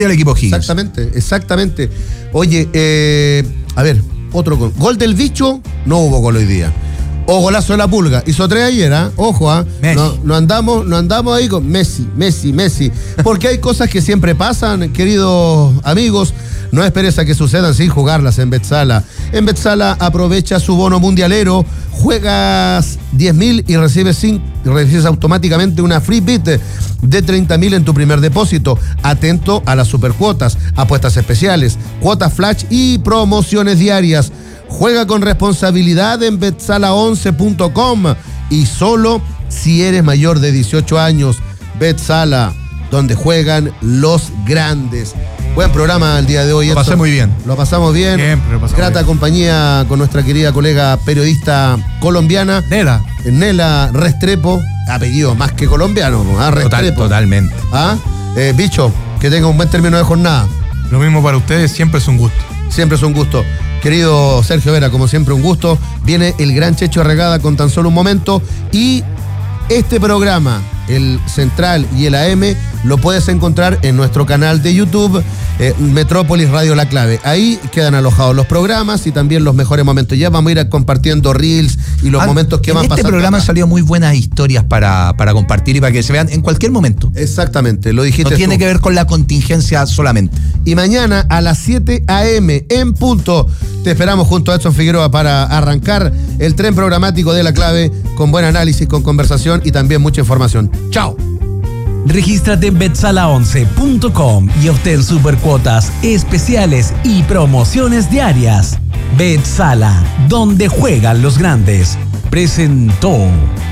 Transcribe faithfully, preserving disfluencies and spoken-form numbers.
el equipo Higgins. Exactamente, exactamente. Oye, eh, a ver, otro gol. Gol del bicho, no hubo gol hoy día. O golazo de la pulga. Hizo tres ayer, ¿ah? Ojo, ¿ah? No, no andamos, no andamos ahí con Messi, Messi, Messi. Porque hay cosas que siempre pasan, queridos amigos. No esperes a que sucedan sin jugarlas en Betsala. En Betsala aprovecha su bono mundialero. Juegas diez mil y recibes, cinco, recibes automáticamente una free bit de treinta mil en tu primer depósito. Atento a las supercuotas, apuestas especiales, cuotas flash y promociones diarias. Juega con responsabilidad en betsala once punto com y solo si eres mayor de dieciocho años. Betsala, donde juegan los grandes. Buen programa el día de hoy. Lo pasé muy bien. Lo pasamos bien. Siempre lo pasamos Grata bien. compañía con nuestra querida colega periodista colombiana. Nela. Nela Restrepo. Apellido más que colombiano. ¿Ah? Total, Restrepo. totalmente. ¿Ah? Eh, bicho, que tenga un buen término de jornada. Lo mismo para ustedes, siempre es un gusto. Siempre es un gusto. Querido Sergio Vera, como siempre un gusto. Viene el gran Checho Arregada con tan solo un momento. Y este programa, el Central y el A M, lo puedes encontrar en nuestro canal de YouTube, eh, Metrópolis Radio La Clave. Ahí quedan alojados los programas y también los mejores momentos. Ya vamos a ir compartiendo reels y los Ah, momentos que van pasando. En este programa han salido muy buenas historias para, para compartir y para que se vean en cualquier momento. Exactamente, lo dijiste No tiene tú. que ver con la contingencia solamente. Y mañana a las siete a.m. en punto te esperamos junto a Edson Figueroa para arrancar el tren programático de La Clave con buen análisis, con conversación y también mucha información. ¡Chao! Regístrate en betsala once punto com y obtén supercuotas especiales y promociones diarias. Betsala, donde juegan los grandes. Presentó.